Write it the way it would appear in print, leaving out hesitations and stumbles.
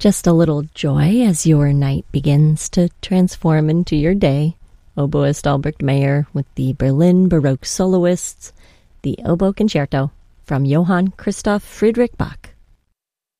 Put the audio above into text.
Just a little joy as your night begins to transform into your day. Oboist Albrecht Meyer with the Berlin Baroque Soloists, the Oboe Concerto from Johann Christoph Friedrich Bach.